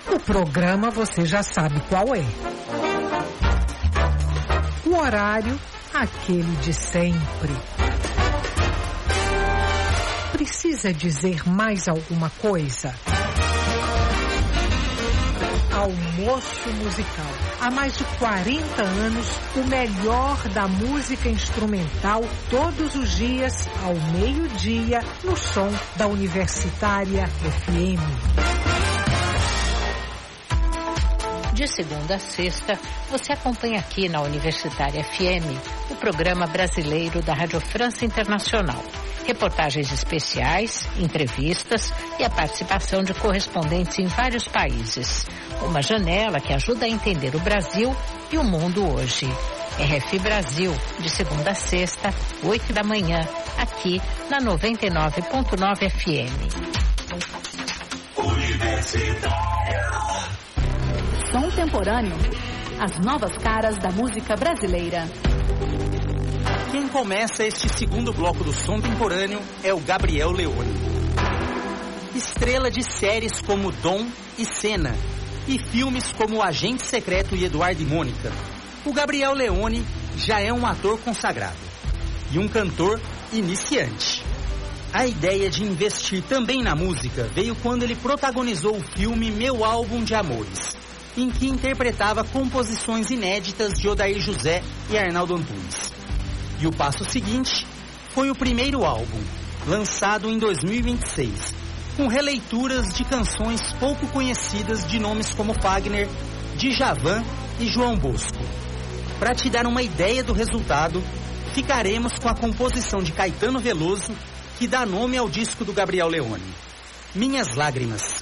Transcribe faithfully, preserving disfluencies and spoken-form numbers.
O programa você já sabe qual é. O horário, aquele de sempre. Precisa dizer mais alguma coisa? Almoço Musical. Há mais de quarenta anos, o melhor da música instrumental, todos os dias, ao meio-dia, no som da Universitária F M. De segunda a sexta, você acompanha aqui na Universitária F M o programa brasileiro da Rádio França Internacional. Reportagens especiais, entrevistas e a participação de correspondentes em vários países. Uma janela que ajuda a entender o Brasil e o mundo hoje. R F Brasil, de segunda a sexta, oito da manhã, aqui na noventa e nove ponto nove F M. Universitária. Som Temporâneo. As novas caras da música brasileira. Quem começa este segundo bloco do Som Temporâneo é o Gabriel Leone. Estrela de séries como Dom e Senna e filmes como Agente Secreto e Eduardo e Mônica, o Gabriel Leone já é um ator consagrado e um cantor iniciante. A ideia de investir também na música veio quando ele protagonizou o filme Meu Álbum de Amores, em que interpretava composições inéditas de Odair José e Arnaldo Antunes. E o passo seguinte foi o primeiro álbum, lançado em dois mil e vinte e seis, com releituras de canções pouco conhecidas de nomes como Fagner, Djavan e João Bosco. Para te dar uma ideia do resultado, ficaremos com a composição de Caetano Veloso, que dá nome ao disco do Gabriel Leone, Minhas Lágrimas.